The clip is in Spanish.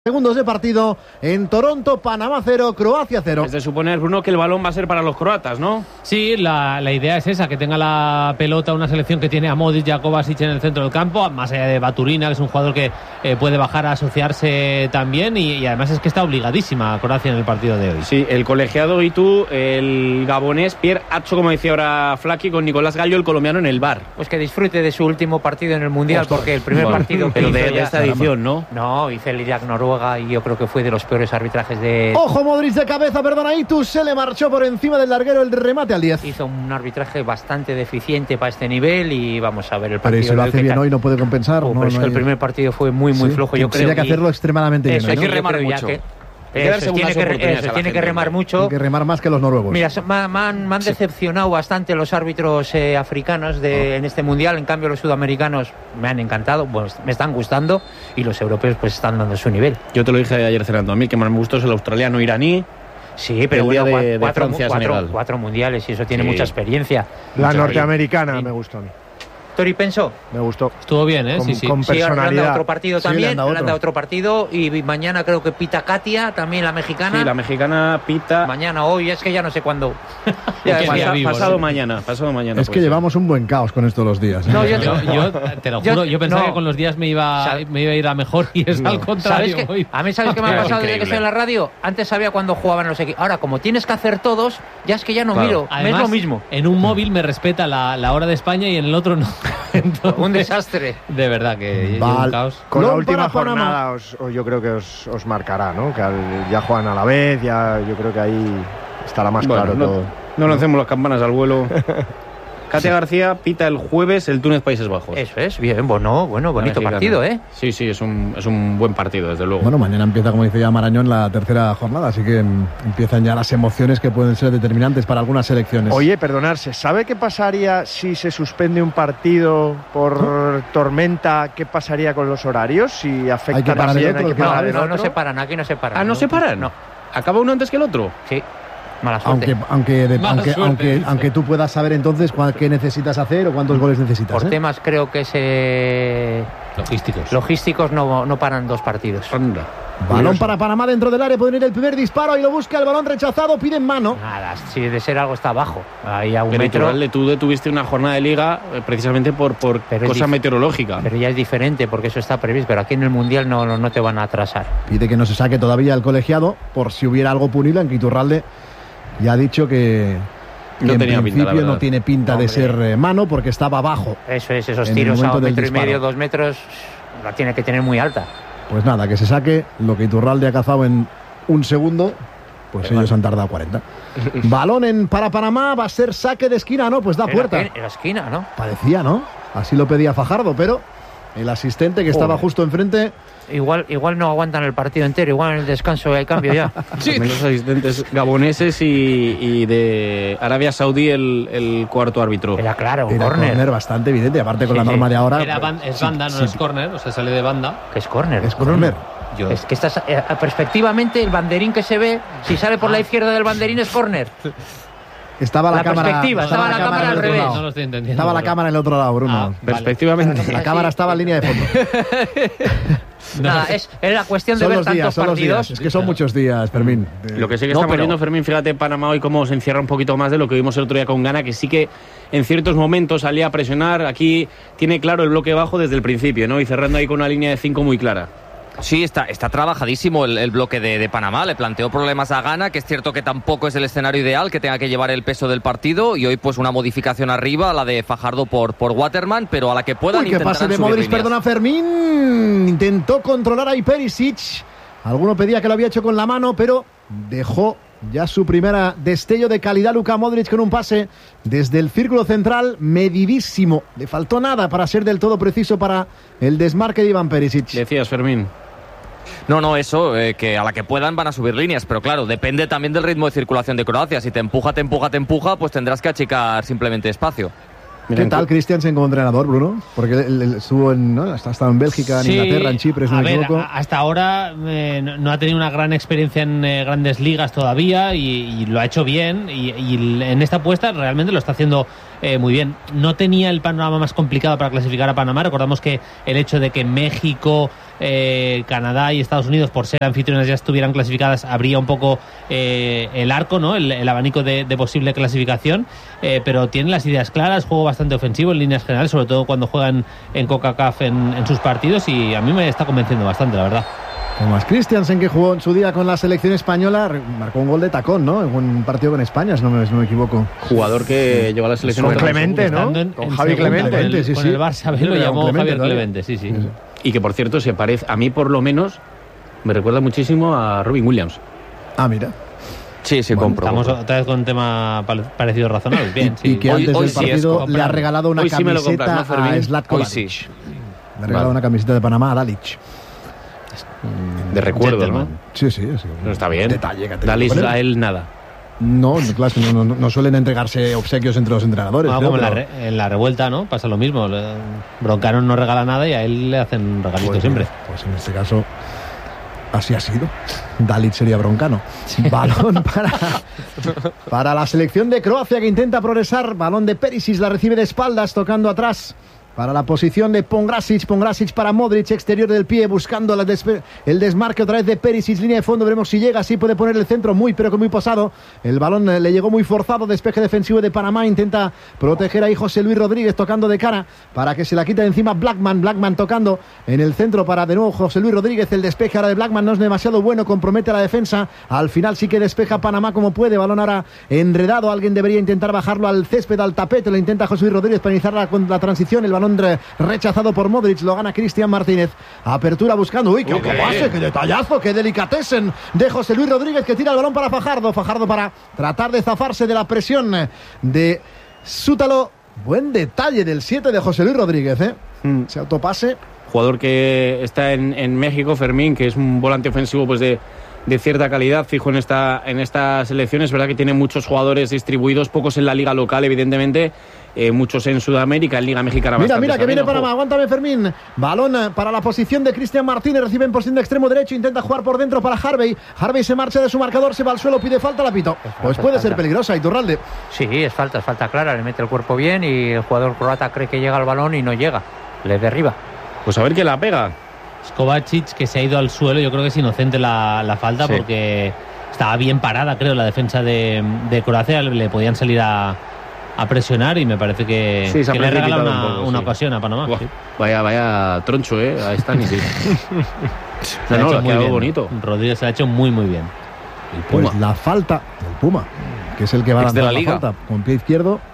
Segundos de partido en Toronto, Panamá 0, Croacia 0. Es de suponer, Bruno, que el balón va a ser para los croatas, ¿no? Sí, la idea es esa, que tenga la pelota una selección que tiene a Modric y a Kovacic en el centro del campo, más allá de Baturina, que es un jugador que puede bajar a asociarse también, y además es que está obligadísima Croacia en el partido de hoy. Sí, el colegiado y tú, el gabonés Pierre Atcho, como decía ahora Flaky, con Nicolás Gallo, el colombiano, en el bar. Pues que disfrute de su último partido en el Mundial, porque el primer partido que pero hizo de esta edición, ¿no? No, hice el Irak-Noruega y yo creo que fue de los peores arbitrajes de... Ojo, Modric de cabeza, perdona, Itus se le marchó por encima del larguero el remate al 10. Hizo un arbitraje bastante deficiente para este nivel y vamos a ver el partido. Pero si lo hace bien hoy no puede compensar. Pero es que el primer partido fue muy flojo, yo creo. Tendría que hacerlo extremadamente bien. Hay que remar mucho. Tiene que remar mucho. Tiene que remar más que los noruegos. Mira, me han decepcionado bastante los árbitros africanos en este mundial. En cambio, los sudamericanos me han encantado, pues me están gustando, y los europeos pues están dando su nivel. Yo te lo dije ayer cenando. A mí el que más me gustó es el australiano iraní. Sí, pero bueno, de cuatro mundiales, y eso tiene mucha experiencia. La norteamericana me gustó a mí. Tori Penso. Me gustó. Estuvo bien, ¿eh? Con personalidad. Le han dado otro partido también. Le han dado otro partido. Y mañana creo que pita Katia, también la mexicana. Sí, la mexicana pita. Mañana, hoy, es que ya no sé cuándo. Pasado mañana. Es que llevamos un buen caos con esto los días. No, yo te lo juro, yo pensaba que con los días me iba a ir a mejor, y es al contrario. A mí, ¿sabes qué me ha pasado desde que estoy en la radio? Antes sabía cuando jugaban los equipos. Ahora, como tienes que hacer todos, ya es que ya no miro. Además, es lo mismo. En un móvil me respeta la hora de España y en el otro no. Entonces, un desastre. De verdad que un caos. Con la última jornada yo creo que os marcará, ¿no? Que ya juegan a la vez, ya yo creo que ahí estará más claro todo. No lancemos las campanas al vuelo. Katia García pita el jueves el Túnez-Países Bajos. Eso es, bien, bonito partido, ¿eh? Sí, es un buen partido, desde luego. Bueno, mañana empieza, como dice ya Marañón, la tercera jornada, así que empiezan ya las emociones que pueden ser determinantes para algunas selecciones. Oye, perdonarse, ¿sabe qué pasaría si se suspende un partido por tormenta? ¿Qué pasaría con los horarios? Si afecta también, hay que parar el otro. No se paran, aquí no se paran. ¿Ah, no se paran? No. ¿Acaba uno antes que el otro? Sí. Mala suerte. Aunque tú puedas saber entonces qué necesitas hacer o cuántos goles necesitas. Por temas creo que logísticos no paran dos partidos. Anda. Balón para Panamá dentro del área, pueden ir el primer disparo y lo busca, el balón rechazado, piden mano. Nada, si de ser algo está abajo. Ahí a un metro. Tú detuviste una jornada de liga precisamente por cosa meteorológica. Pero ya es diferente porque eso está previsto, pero aquí en el Mundial no te van a atrasar. Pide que no se saque todavía el colegiado por si hubiera algo punible, aunque Iturralde ya ha dicho que no en tenía principio pinta, no tiene pinta de ser mano porque estaba abajo. Eso es, esos tiros a 1,5 metros, 2 metros, la tiene que tener muy alta. Pues nada, que se saque lo que Iturralde ha cazado en un segundo, pues ellos han tardado 40. Balón para Panamá, va a ser saque de esquina, ¿no? Pues da puerta. En la esquina, ¿no? Parecía, ¿no? Así lo pedía Fajardo, pero el asistente que estaba justo enfrente... Igual no aguantan el partido entero, igual en el descanso hay cambio ya. Sí. Los asistentes gaboneses y de Arabia Saudí el cuarto árbitro. Era claro, era córner bastante evidente, aparte con la norma de ahora. Es banda, no es córner, o sea, sale de banda. ¿Qué es córner? Es córner. Es que estás perspectivamente, el banderín que se ve, si sale por la izquierda del banderín es córner. Estaba la cámara al revés. No lo estoy entendiendo. Estaba la cámara en el otro lado, Bruno. Perspectivamente. La cámara estaba en línea de fondo. Nada, es la cuestión de ver tantos partidos. Es que son muchos días, Fermín. Lo que sí que estamos viendo, Fermín, fíjate, Panamá hoy cómo se encierra un poquito más de lo que vimos el otro día con Ghana, que sí que en ciertos momentos salía a presionar. Aquí tiene claro el bloque bajo desde el principio, ¿no? Y cerrando ahí con una línea de 5 muy clara. Sí, está trabajadísimo el bloque de Panamá. Le planteó problemas a Ghana, que es cierto que tampoco es el escenario ideal, que tenga que llevar el peso del partido, y hoy pues una modificación arriba, la de Fajardo por Waterman, pero a la que puedan intentar. Que pase de Modric, perdona, Fermín. Intentó controlar a Perisic. Alguno pedía que lo había hecho con la mano, pero dejó ya su primera destello de calidad Luka Modric con un pase desde el círculo central, medidísimo. Le faltó nada para ser del todo preciso para el desmarque de Ivan Perisic. Decías, Fermín. No, eso, que a la que puedan van a subir líneas, pero claro, depende también del ritmo de circulación de Croacia. Si te empuja, pues tendrás que achicar simplemente espacio. ¿Qué tal Christiansen como entrenador, Bruno? Porque él estuvo ha estado en Bélgica, en Inglaterra, en Chipre, si no me equivoco. Hasta ahora no ha tenido una gran experiencia en grandes ligas todavía y lo ha hecho bien y en esta apuesta realmente lo está haciendo muy bien. No tenía el panorama más complicado para clasificar a Panamá. Recordamos que el hecho de que México Canadá y Estados Unidos, por ser anfitriones, ya estuvieran clasificadas, habría un poco el arco, ¿no? El abanico de posible clasificación, pero tienen las ideas claras, juego bastante ofensivo en líneas generales, sobre todo cuando juegan en CONCACAF en sus partidos, y a mí me está convenciendo bastante, la verdad. Thomas Christiansen, que jugó en su día con la selección española, marcó un gol de tacón, ¿no? En un partido con España, si no me equivoco. Jugador que llegó a la selección con Clemente, ¿no? Con Javi Clemente. Con el Barça B lo llamó Javier Clemente, sí. Y que, por cierto, se parece, a mí por lo menos, me recuerda muchísimo a Robin Williams. Ah, mira. Sí, compro. Estamos otra vez con un tema parecido razonable. Bien, y que antes hoy del partido sí le ha regalado una camiseta a Zlatko Hoy Dalic. sí. Le ha regalado una camiseta de Panamá a Dalic. De recuerdo, ¿no? Sí. No está bien. Detalle que Dale a él nada. No, claro, no suelen entregarse obsequios entre los entrenadores. Como en la revuelta, ¿no? Pasa lo mismo. Broncano no regala nada y a él le hacen regalitos siempre. Pues en este caso, así ha sido. Dalic sería Broncano. Balón para la selección de Croacia, que intenta progresar. Balón de Perisic, la recibe de espaldas, tocando atrás. Para la posición de Pongrasic para Modric, exterior del pie, buscando el desmarque otra vez de Perisic, línea de fondo, veremos si llega, sí puede poner el centro pero que muy posado, el balón le llegó muy forzado, despeje defensivo de Panamá, intenta proteger ahí José Luis Rodríguez, tocando de cara, para que se la quite de encima Blackman tocando en el centro para de nuevo José Luis Rodríguez, el despeje ahora de Blackman no es demasiado bueno, compromete a la defensa, al final sí que despeja Panamá como puede, balón ahora enredado, alguien debería intentar bajarlo al césped, al tapete, lo intenta José Luis Rodríguez para iniciar la transición, el balón rechazado por Modric, lo gana Cristian Martínez, apertura buscando, uy, qué pase, qué detallazo, qué delicatessen de José Luis Rodríguez, que tira el balón para Fajardo para tratar de zafarse de la presión de Sútalo, buen detalle del 7 de José Luis Rodríguez, ese autopase. Jugador que está en México, Fermín, que es un volante ofensivo pues de cierta calidad, fijo en esta selección. Es verdad que tiene muchos jugadores distribuidos, pocos en la liga local, evidentemente, muchos en Sudamérica, en Liga Mexicana. Mira que viene Panamá, aguántame Fermín, balón para la posición de Cristian Martínez, recibe en posición de extremo derecho, intenta jugar por dentro para Harvey se marcha de su marcador, se va al suelo, pide falta, la pito, pues puede ser peligrosa, Iturralde. Sí, es falta clara, le mete el cuerpo bien y el jugador croata cree que llega al balón y no llega, le derriba. Pues a ver qué la pega. Kovacic, que se ha ido al suelo, yo creo que es inocente la falta, sí, porque estaba bien parada, creo, la defensa de Croacia, le podían salir a presionar y me parece que le regala una ocasión a Panamá. Sí. Vaya troncho, ahí está ni se ha hecho muy bien, bonito. Rodríguez se ha hecho muy bien. Pues la falta del Puma, que es el que va a lanzar la falta con pie izquierdo.